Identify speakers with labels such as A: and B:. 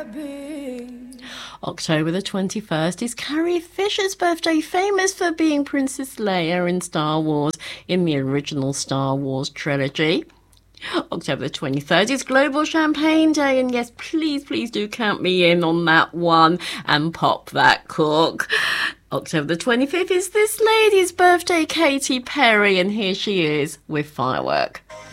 A: October the 21st is Carrie Fisher's birthday, famous for being Princess Leia in Star Wars in the original Star Wars trilogy. October the 23rd is Global Champagne Day, and yes, please do count me in on that one and pop that cork. October the 25th is this lady's birthday, Katy Perry, and here she is with Firework.